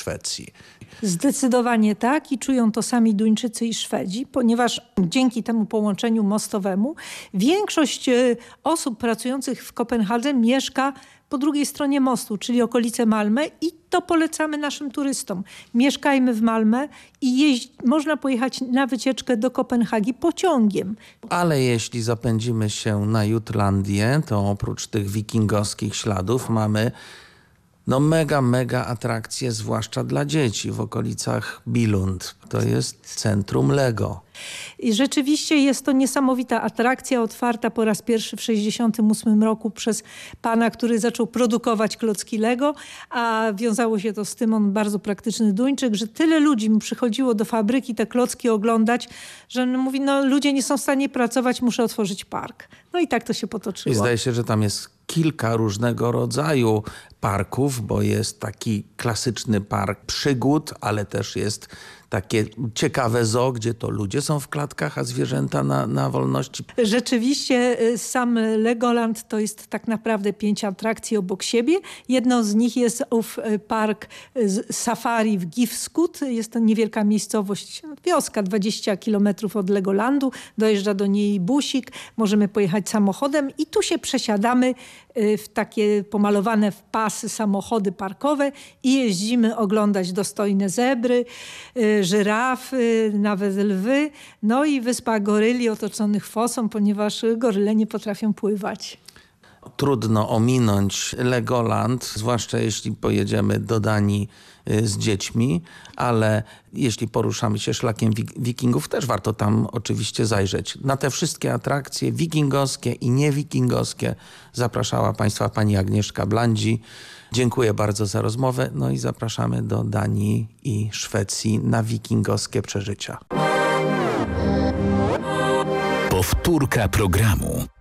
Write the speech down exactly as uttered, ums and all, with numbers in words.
Szwecji. Zdecydowanie tak i czują to sami Duńczycy i Szwedzi, ponieważ dzięki temu połączeniu mostowemu większość osób pracujących w Kopenhadze mieszka po drugiej stronie mostu, czyli okolice Malmö, i to polecamy naszym turystom. Mieszkajmy w Malmö i jeźdź, można pojechać na wycieczkę do Kopenhagi pociągiem. Ale jeśli zapędzimy się na Jutlandię, to oprócz tych wikingowskich śladów mamy no mega, mega atrakcje, zwłaszcza dla dzieci w okolicach Billund. To jest centrum Lego. I rzeczywiście jest to niesamowita atrakcja, otwarta po raz pierwszy w sześćdziesiątym ósmym roku przez pana, który zaczął produkować klocki Lego, a wiązało się to z tym, on bardzo praktyczny Duńczyk, że tyle ludzi mu przychodziło do fabryki te klocki oglądać, że on mówi, no ludzie nie są w stanie pracować, muszę otworzyć park. No i tak to się potoczyło. I zdaje się, że tam jest kilka różnego rodzaju parków, bo jest taki klasyczny park przygód, ale też jest takie ciekawe zoo, gdzie to ludzie są w klatkach, a zwierzęta na, na wolności. Rzeczywiście sam Legoland to jest tak naprawdę pięć atrakcji obok siebie. Jedną z nich jest ów park safari w Gifskut. Jest to niewielka miejscowość, wioska, dwadzieścia kilometrów od Legolandu. Dojeżdża do niej busik, możemy pojechać samochodem i tu się przesiadamy w takie pomalowane w pasy samochody parkowe i jeździmy oglądać dostojne zebry, żyrafy, nawet lwy, no i wyspa goryli otoczonych fosą, ponieważ goryle nie potrafią pływać. Trudno ominąć Legoland, zwłaszcza jeśli pojedziemy do Danii z dziećmi, ale jeśli poruszamy się szlakiem wikingów, też warto tam oczywiście zajrzeć. Na te wszystkie atrakcje wikingowskie i niewikingowskie zapraszała Państwa pani Agnieszka Blandzi. Dziękuję bardzo za rozmowę, no i zapraszamy do Danii i Szwecji na wikingowskie przeżycia. Powtórka programu.